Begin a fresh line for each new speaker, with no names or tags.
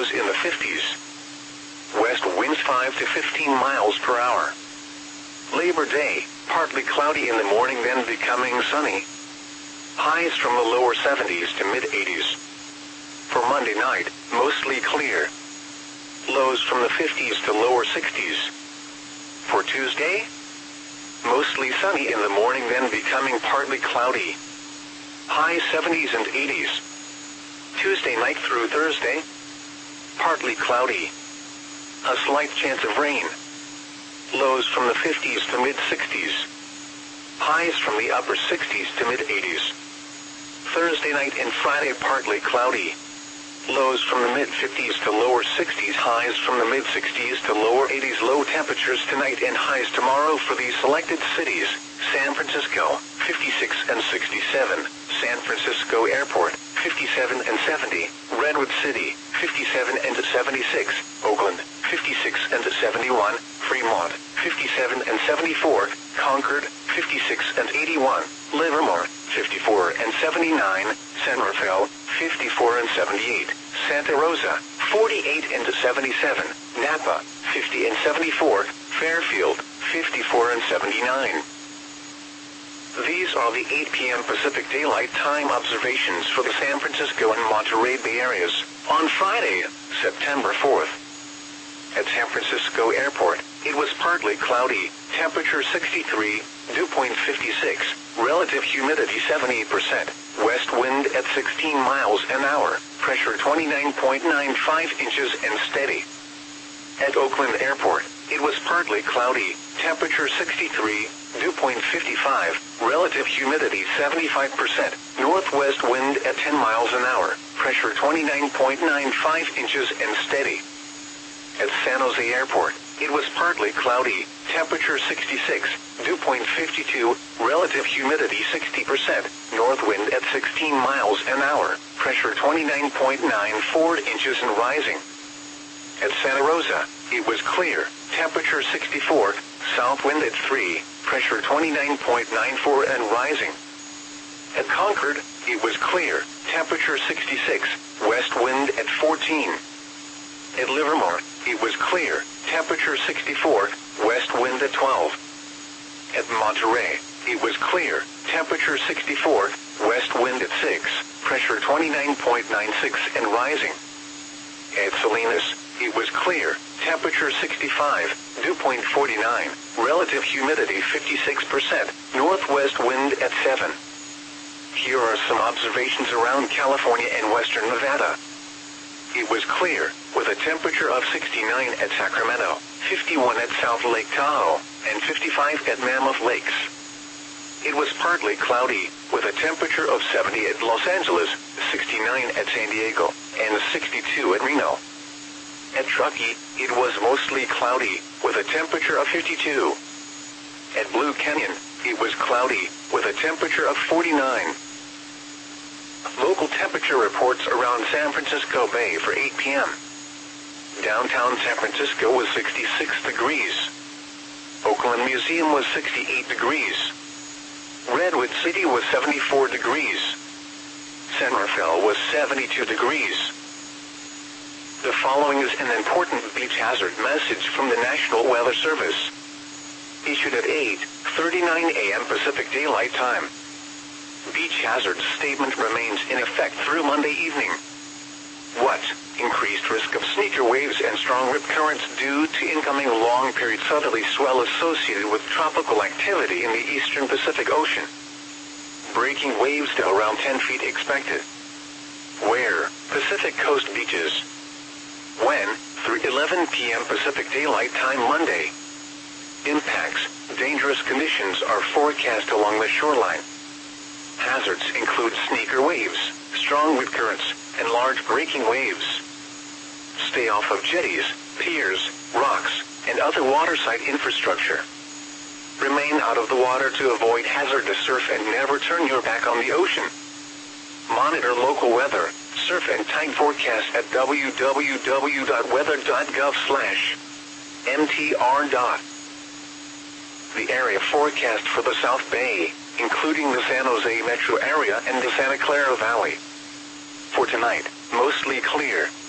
lows in the 50s. West winds 5 to 15 miles per hour. Labor Day, partly cloudy in the morning then becoming sunny. Highs from the lower 70s to mid-80s. For Monday night, mostly clear. Lows from the 50s to lower 60s. For Tuesday, mostly sunny in the morning then becoming partly cloudy. High 70s and 80s. Tuesday night through Thursday, partly cloudy. A slight chance of rain. Lows from the 50s to mid-60s. Highs from the upper 60s to mid-80s. Thursday night and Friday partly cloudy. Lows from the mid-50s to lower 60s. Highs from the mid-60s to lower 80s. Low temperatures tonight and highs tomorrow for these selected cities. San Francisco, 56 and 67. San Francisco Airport, 57 and 70. Redwood City, 57 and 76. Oakland, 56 and 71. Fremont, 57 and 74. Concord, 56 and 81. Livermore, 54 and 79. San Rafael, 54 and 78. Santa Rosa, 48 and 77. Napa, 50 and 74. Fairfield, 54 and 79. These are the 8 p.m. Pacific Daylight Time observations for the San Francisco and Monterey Bay areas on Friday, September 4th. At San Francisco Airport, it was partly cloudy, temperature 63, dew point 56, relative humidity 78%, west wind at 16 miles an hour, pressure 29.95 inches and steady. At Oakland Airport, it was partly cloudy, temperature 63, dew point 55, relative humidity 75%, northwest wind at 10 miles an hour, pressure 29.95 inches and steady. At San Jose Airport, it was partly cloudy, temperature 66, dew point 52, relative humidity 60%, north wind at 16 miles an hour, pressure 29.94 inches and rising. At Santa Rosa, it was clear, temperature 64, south wind at 3, pressure 29.94 and rising. At Concord, it was clear, temperature 66, west wind at 14. At Livermore, it was clear, temperature 64, west wind at 12. At Monterey, it was clear, temperature 64, west wind at 6, pressure 29.96 and rising. At Salinas, it was clear, temperature 65, dew point 49, relative humidity 56%, northwest wind at 7. Here are some observations around California and western Nevada. It was clear, with a temperature of 69 at Sacramento, 51 at South Lake Tahoe, and 55 at Mammoth Lakes. It was partly cloudy, with a temperature of 70 at Los Angeles, 69 at San Diego, and 62 at Reno. At Truckee, it was mostly cloudy, with a temperature of 52. At Blue Canyon, it was cloudy, with a temperature of 49. Local temperature reports around San Francisco Bay for 8 p.m. Downtown San Francisco was 66 degrees. Oakland Museum was 68 degrees. Redwood City was 74 degrees. San Rafael was 72 degrees. The following is an important beach hazard message from the National Weather Service. Issued at 8:39 a.m. Pacific Daylight Time. Beach hazard statement remains in effect through Monday evening. What? Increased risk of sneaker waves and strong rip currents due to incoming long-period southerly swell associated with tropical activity in the eastern Pacific Ocean. Breaking waves to around 10 feet expected. Where? Pacific Coast beaches. When? Through 11 p.m. Pacific Daylight Time Monday. Impacts. Dangerous conditions are forecast along the shoreline. Hazards include sneaker waves, strong wind currents, and large breaking waves. Stay off of jetties, piers, rocks, and other waterside infrastructure. Remain out of the water to avoid hazardous surf and never turn your back on the ocean. Monitor local weather, surf and tide forecast at www.weather.gov/mtr. The area forecast for the South Bay, including the San Jose metro area and the Santa Clara Valley. For tonight, mostly clear.